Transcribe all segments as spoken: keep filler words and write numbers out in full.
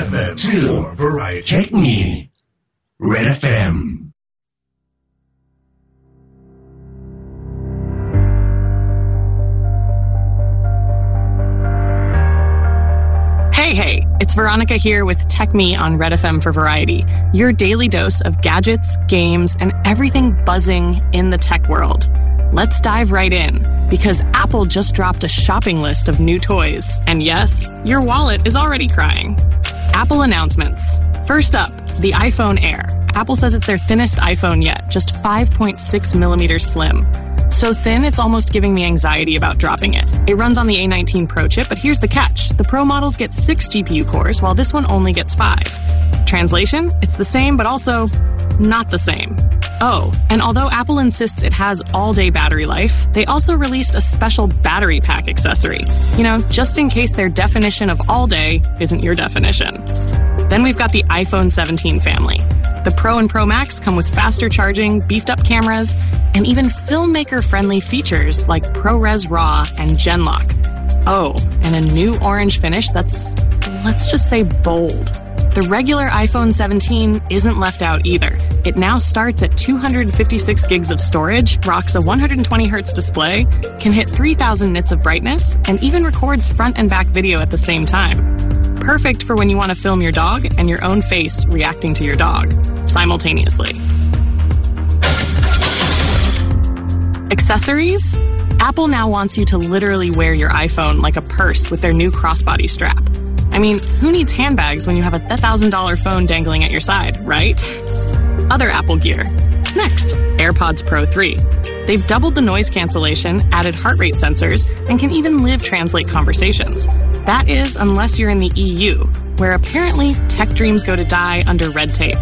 F M two Variety. Check me. Red F M. Hey, hey, it's Veronica here with Tech Me on Red F M for Variety, your daily dose of gadgets, games, and everything buzzing in the tech world. Let's dive right in, because Apple just dropped a shopping list of new toys, and yes, your wallet is already crying. Apple announcements. First up, the iPhone Air. Apple says it's their thinnest iPhone yet, just five point six millimeters slim. So thin, it's almost giving me anxiety about dropping it. It runs on the A nineteen Pro chip, but here's the catch. The Pro models get six G P U cores, while this one only gets five. Translation? It's the same, but also not the same. Oh, and although Apple insists it has all-day battery life, they also released a special battery pack accessory. You know, just in case their definition of all-day isn't your definition. Then we've got the iPhone seventeen family. The Pro and Pro Max come with faster charging, beefed-up cameras, and even filmmaker-friendly features like ProRes RAW and Genlock. Oh, and a new orange finish that's, let's just say, bold. The regular iPhone seventeen isn't left out either. It now starts at two hundred fifty-six gigs of storage, rocks a one hundred twenty hertz display, can hit three thousand nits of brightness, and even records front and back video at the same time. Perfect for when you want to film your dog and your own face reacting to your dog simultaneously. Accessories? Apple now wants you to literally wear your iPhone like a purse with their new crossbody strap. I mean, who needs handbags when you have a one thousand dollars phone dangling at your side, right? Other Apple gear. Next, AirPods Pro three. They've doubled the noise cancellation, added heart rate sensors, and can even live translate conversations. That is, unless you're in the E U, where apparently tech dreams go to die under red tape.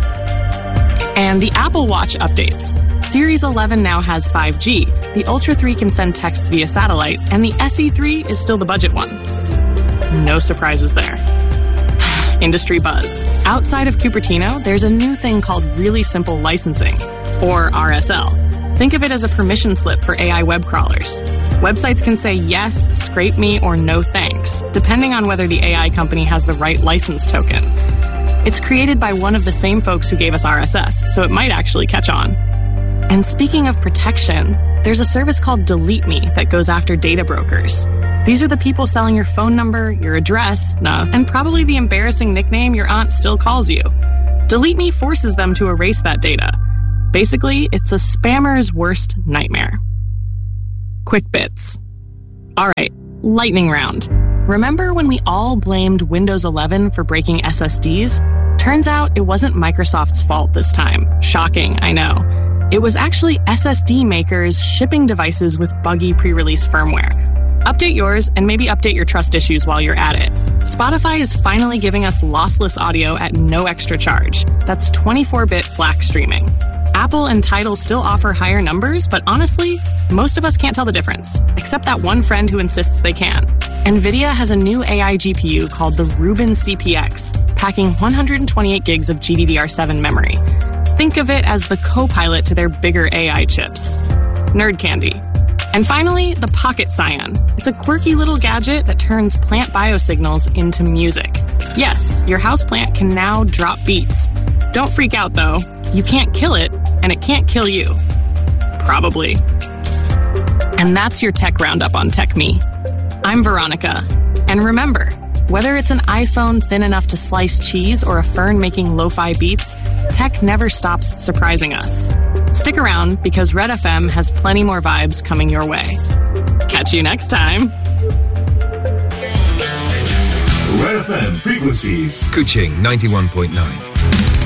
And the Apple Watch updates. Series eleven now has five G, the Ultra three can send texts via satellite, and the S E three is still the budget one. No surprises there. Industry buzz. Outside of Cupertino, there's a new thing called Really Simple Licensing, or R S L. Think of it as a permission slip for A I web crawlers. Websites can say yes, scrape me, or no thanks, depending on whether the A I company has the right license token. It's created by one of the same folks who gave us R S S, so it might actually catch on. And speaking of protection, there's a service called Delete Me that goes after data brokers. These are the people selling your phone number, your address, nah, and probably the embarrassing nickname your aunt still calls you. Delete Me forces them to erase that data. Basically, it's a spammer's worst nightmare. Quick bits. All right, lightning round. Remember when we all blamed Windows eleven for breaking S S Ds? Turns out it wasn't Microsoft's fault this time. Shocking, I know. It was actually S S D makers shipping devices with buggy pre-release firmware. Update yours and maybe update your trust issues while you're at it. Spotify is finally giving us lossless audio at no extra charge. That's twenty-four bit FLAC streaming. Apple and Tidal still offer higher numbers, but honestly, most of us can't tell the difference, except that one friend who insists they can. NVIDIA has a new A I G P U called the Rubin C P X, packing one hundred twenty-eight gigs of G D D R seven memory. Think of it as the co-pilot to their bigger A I chips. Nerd candy. And finally, the Pocket Scion. It's a quirky little gadget that turns plant biosignals into music. Yes, your houseplant can now drop beats. Don't freak out, though. You can't kill it, and it can't kill you. Probably. And that's your tech roundup on Tech Me. I'm Veronica. And remember, whether it's an iPhone thin enough to slice cheese or a fern making lo-fi beats, tech never stops surprising us. Stick around, because Red F M has plenty more vibes coming your way. Catch you next time. Red F M frequencies. Kuching ninety-one point nine.